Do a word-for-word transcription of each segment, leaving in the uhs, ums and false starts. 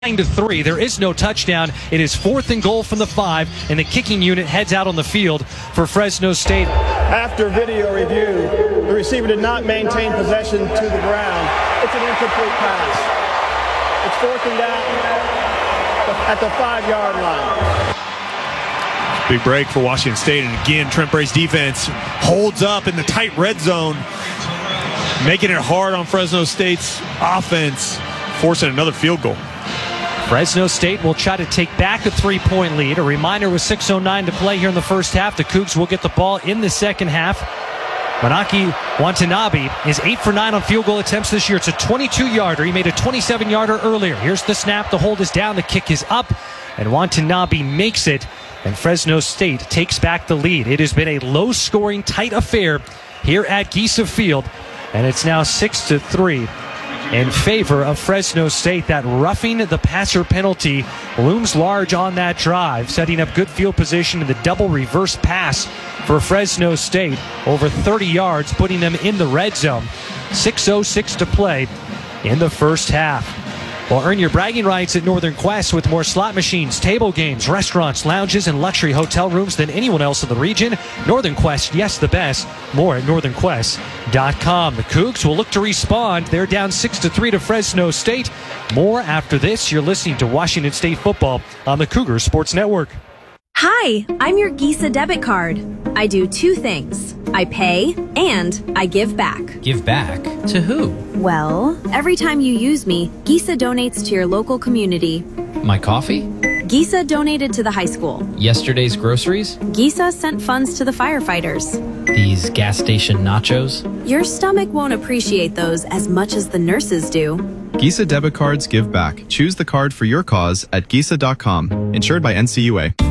nine to three. There is no touchdown. It is fourth and goal from the five, and the kicking unit heads out on the field for Fresno State. After video review, the receiver did not maintain possession to the ground. It's an incomplete pass. It's fourth and down at the five-yard line. Big break for Washington State, and again, Trent Bray's defense holds up in the tight red zone, making it hard on Fresno State's offense, forcing another field goal. Fresno State will try to take back a three-point lead. A reminder, with six oh nine to play here in the first half, the Cougs will get the ball in the second half. Manaki Watanabe is eight for nine on field goal attempts this year. It's a twenty-two-yarder. He made a twenty-seven-yarder earlier. Here's the snap. The hold is down. The kick is up, and Watanabe makes it, and Fresno State takes back the lead. It has been a low-scoring, tight affair here at Giesa Field, and it's now six to three. In favor of Fresno State. That roughing the passer penalty looms large on that drive, setting up good field position in the double reverse pass for Fresno State. Over thirty yards, putting them in the red zone. six oh six to play in the first half. Well, earn your bragging rights at Northern Quest with more slot machines, table games, restaurants, lounges, and luxury hotel rooms than anyone else in the region. Northern Quest, yes, the best. More at northern quest dot com. The Cougs will look to respond. They're down six to three to Fresno State. More after this. You're listening to Washington State football on the Cougar Sports Network. Hi, I'm your Giesa debit card. I do two things. I pay and I give back. Give back? To who? Well, every time you use me, Giesa donates to your local community. My coffee? Giesa donated to the high school. Yesterday's groceries? Giesa sent funds to the firefighters. These gas station nachos? Your stomach won't appreciate those as much as the nurses do. Giesa debit cards give back. Choose the card for your cause at giesa dot com. Insured by N C U A.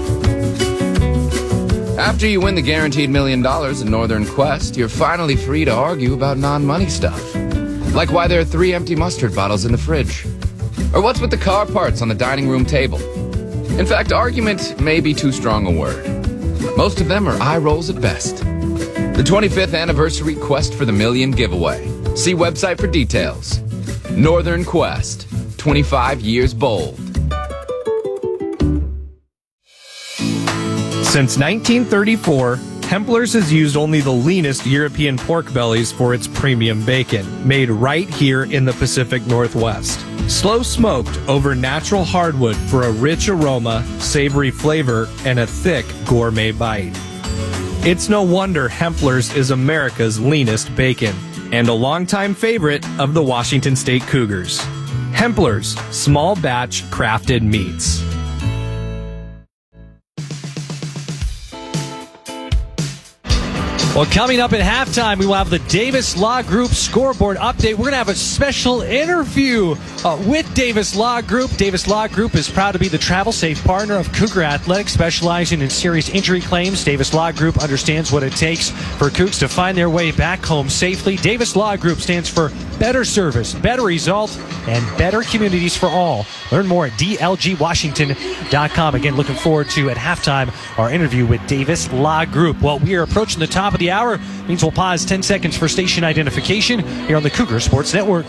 After you win the guaranteed million dollars in Northern Quest, you're finally free to argue about non-money stuff. Like why there are three empty mustard bottles in the fridge. Or what's with the car parts on the dining room table. In fact, argument may be too strong a word. Most of them are eye rolls at best. The twenty-fifth anniversary Quest for the Million giveaway. See website for details. Northern Quest, twenty-five years bold. Since nineteen thirty-four, Hempler's has used only the leanest European pork bellies for its premium bacon, made right here in the Pacific Northwest. Slow smoked over natural hardwood for a rich aroma, savory flavor, and a thick gourmet bite. It's no wonder Hempler's is America's leanest bacon, and a longtime favorite of the Washington State Cougars. Hempler's, small batch crafted meats. Well, coming up at halftime, we will have the Davis Law Group scoreboard update. We're going to have a special interview uh, with Davis Law Group. Davis Law Group is proud to be the travel-safe partner of Cougar Athletics, specializing in serious injury claims. Davis Law Group understands what it takes for Cougs to find their way back home safely. Davis Law Group stands for better service, better results, and better communities for all. Learn more at D L G Washington dot com. Again, looking forward to, at halftime, our interview with Davis Law Group. Well, we are approaching the top of the hour. Means we'll pause ten seconds for station identification here on the Cougar Sports Network.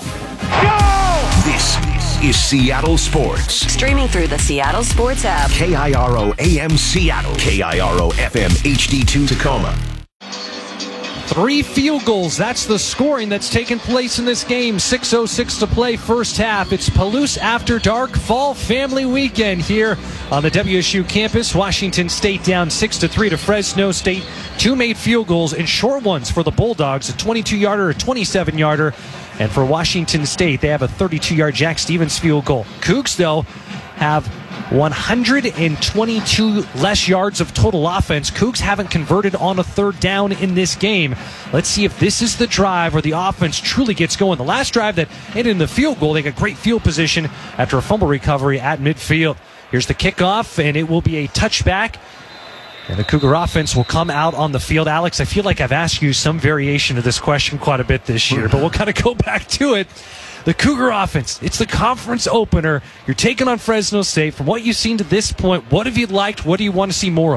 This is Seattle Sports. Streaming through the Seattle Sports app. K I R O A M Seattle. K I R O F M H D two Tacoma. Three field goals. That's the scoring that's taken place in this game. six oh six to play first half. It's Palouse After Dark Fall Family Weekend here on the W S U campus. Washington State down six to three to Fresno State. Two made field goals and short ones for the Bulldogs. A twenty-two-yarder, a twenty-seven-yarder. And for Washington State, they have a thirty-two-yard Jack Stevens field goal. Cougs, though, have one hundred twenty-two less yards of total offense. Cougs haven't converted on a third down in this game. Let's see if this is the drive where the offense truly gets going. The last drive that ended in the field goal, they got great field position after a fumble recovery at midfield. Here's the kickoff, and it will be a touchback. And the Cougar offense will come out on the field. Alex, I feel like I've asked you some variation of this question quite a bit this year, but we'll kind of go back to it. The Cougar offense, it's the conference opener. You're taking on Fresno State. From what you've seen to this point, what have you liked? What do you want to see more of?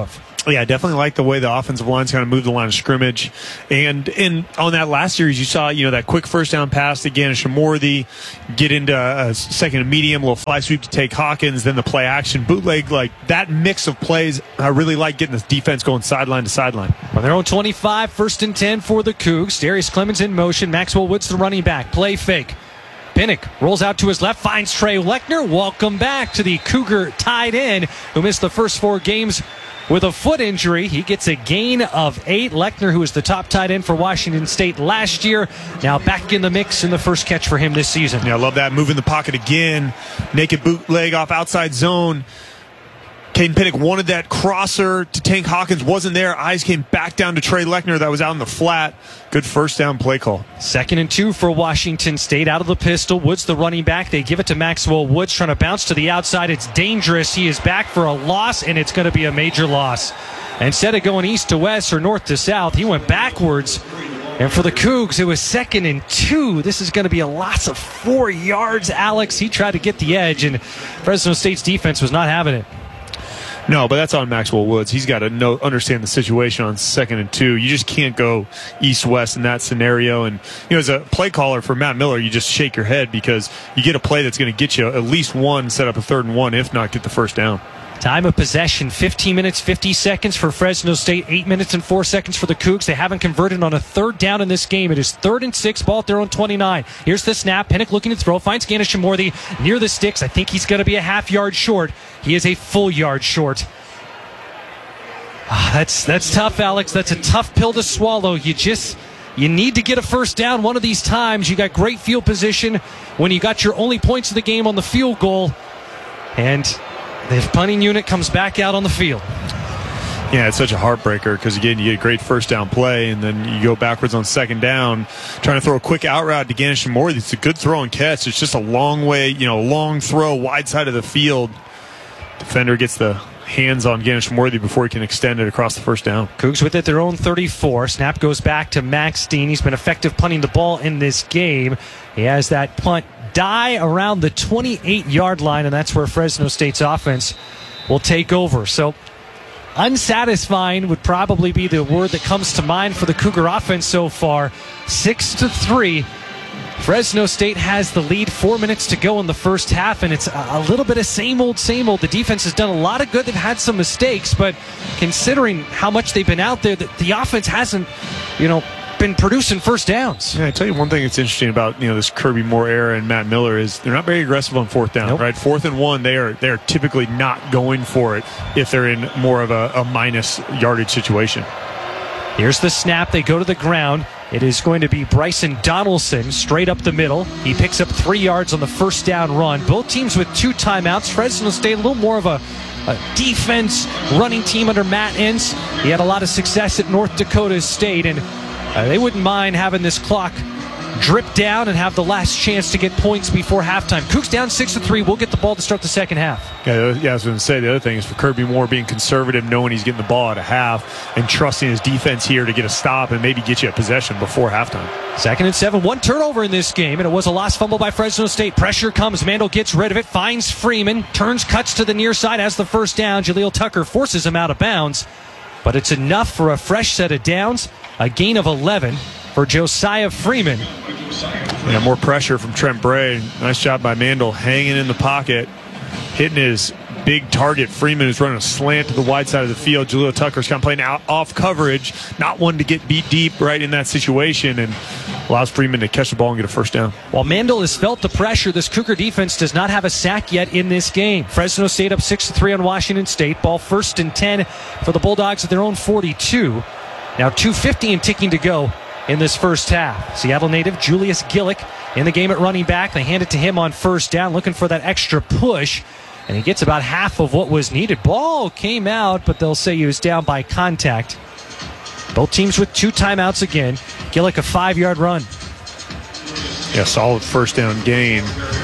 Yeah, I definitely like the way the offensive line's kind of moved the line of scrimmage. And and on that last series, you saw, you know, that quick first down pass to Ganesha-Morthy, get into a second and medium, a little fly sweep to take Hawkins, then the play action bootleg. Like that mix of plays, I really like getting this defense going sideline to sideline. On their own twenty-five, first and ten for the Cougs. Darius Clemens in motion. Maxwell Woods, the running back. Play fake. Pinnock rolls out to his left, finds Trey Lechner. Welcome back to the Cougar tight end who missed the first four games with a foot injury. He gets a gain of eight. Lechner, who was the top tight end for Washington State last year, now back in the mix in the first catch for him this season. Yeah, I love that. Move in the pocket again. Naked bootleg off outside zone. Caden Pinnock wanted that crosser to Tank Hawkins. Wasn't there. Eyes came back down to Trey Lechner that was out in the flat. Good first down play call. Second and two for Washington State. Out of the pistol. Woods the running back. They give it to Maxwell Woods trying to bounce to the outside. It's dangerous. He is back for a loss, and it's going to be a major loss. Instead of going east to west or north to south, he went backwards. And for the Cougs, it was second and two. This is going to be a loss of four yards, Alex. He tried to get the edge, and Fresno State's defense was not having it. No, but that's on Maxwell Woods. He's got to know, understand the situation on second and two. You just can't go east-west in that scenario. And, you know, as a play caller for Matt Miller, you just shake your head because you get a play that's going to get you at least one, set up a third and one, if not get the first down. Time of possession, fifteen minutes, fifty seconds for Fresno State, eight minutes and four seconds for the Cougs. They haven't converted on a third down in this game. It is third and six, ball at their own twenty-nine. Here's the snap. Pinnock looking to throw, finds Ganesha-Morthy near the sticks. I think he's going to be a half yard short. He is a full yard short. Ah, that's that's tough, Alex. That's a tough pill to swallow. You just you need to get a first down one of these times. You got great field position when you got your only points of the game on the field goal, and the punting unit comes back out on the field. Yeah, it's such a heartbreaker because, again, you get a great first down play, and then you go backwards on second down, trying to throw a quick out route to Ganesha-Morthy. It's a good throw and catch. It's just a long way, you know, long throw, wide side of the field. Defender gets the hands on Ganesha-Morthy before he can extend it across the first down. Cougs with it, their own thirty-four. Snap goes back to Max Dean. He's been effective punting the ball in this game. He has that punt die around the twenty-eight yard line, and that's where Fresno State's offense will take over. So unsatisfying would probably be the word that comes to mind for the Cougar offense so far. Six to three. Fresno State has the lead. Four minutes to go in the first half, and it's a little bit of same old, same old. The defense has done a lot of good. They've had some mistakes, but considering how much they've been out there, the, the offense hasn't, you know, been producing first downs. Yeah, I tell you one thing that's interesting about, you know, this Kirby Moore era and Matt Miller is they're not very aggressive on fourth down, nope. Right? Fourth and one, they are they are typically not going for it if they're in more of a, a minus yardage situation. Here's the snap. They go to the ground. It is going to be Bryson Donaldson straight up the middle. He picks up three yards on the first down run. Both teams with two timeouts. Fresno State a little more of a, a defense running team under Matt Ince. He had a lot of success at North Dakota State, and uh, they wouldn't mind having this clock drip down and have the last chance to get points before halftime. Cougs down six to three. We'll get the ball to start the second half. Yeah, yeah, I was going to say the other thing is for Kirby Moore being conservative, knowing he's getting the ball at a half, and trusting his defense here to get a stop and maybe get you a possession before halftime. Second and seven. One turnover in this game, and it was a lost fumble by Fresno State. Pressure comes. Mandel gets rid of it, finds Freeman, turns, cuts to the near side, has the first down. Jaleel Tucker forces him out of bounds, but it's enough for a fresh set of downs. A gain of eleven for Josiah Freeman. Yeah, more pressure from Trent Bray. Nice job by Mandel hanging in the pocket, hitting his big target. Freeman is running a slant to the wide side of the field. Jaleel Tucker's kind of playing out off coverage, not one to get beat deep right in that situation, and allows Freeman to catch the ball and get a first down. While Mandel has felt the pressure, this Cougar defense does not have a sack yet in this game. Fresno State up six to three on Washington State. Ball first and ten for the Bulldogs at their own forty-two. Now two fifty and ticking to go in this first half. Seattle native Julius Gillick in the game at running back. They hand it to him on first down, looking for that extra push, and he gets about half of what was needed. Ball came out, but they'll say he was down by contact. Both teams with two timeouts again. Gillick a five-yard run. Yeah, solid first down gain.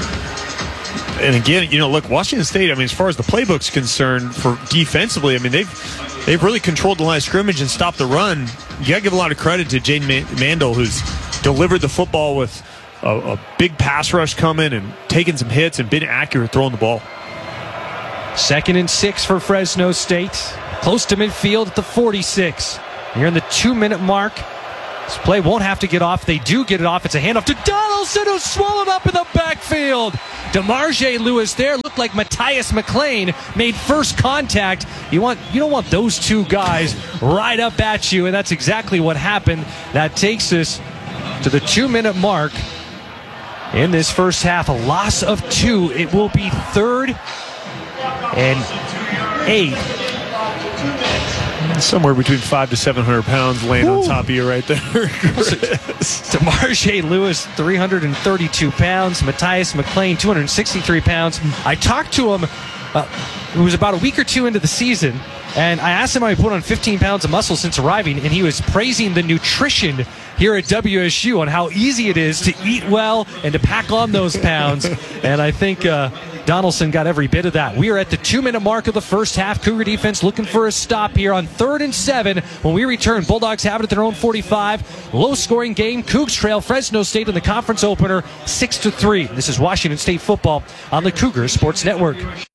And again, you know, look, Washington State, I mean, as far as the playbook's concerned for defensively, I mean, they've they've really controlled the line of scrimmage and stopped the run. You got to give a lot of credit to Jaden Mandel, who's delivered the football with a, a big pass rush coming and taking some hits and been accurate throwing the ball. Second and six for Fresno State. Close to midfield at the forty-six. Near the two-minute mark. This play won't have to get off. They do get it off. It's a handoff to Donaldson, who's swallowed up in the backfield. DeMarge Lewis there looked like Matthias McClain made first contact. You want you don't want those two guys right up at you, and that's exactly what happened. That takes us to the two-minute mark in this first half. A loss of two. It will be third and eight. Somewhere between five to seven hundred pounds laying Ooh. on top of you right there. DeMarge Lewis, three hundred thirty-two pounds. Matthias McClain, two hundred sixty-three pounds. I talked to him. Uh, it was about a week or two into the season, and I asked him how he put on fifteen pounds of muscle since arriving, and he was praising the nutrition here at W S U on how easy it is to eat well and to pack on those pounds. And I think uh, Donaldson got every bit of that. We are at the two-minute mark of the first half. Cougar defense looking for a stop here on third and seven. When we return, Bulldogs have it at their own forty-five. Low-scoring game. Cougs trail Fresno State in the conference opener six to three. This is Washington State football on the Cougar Sports Network.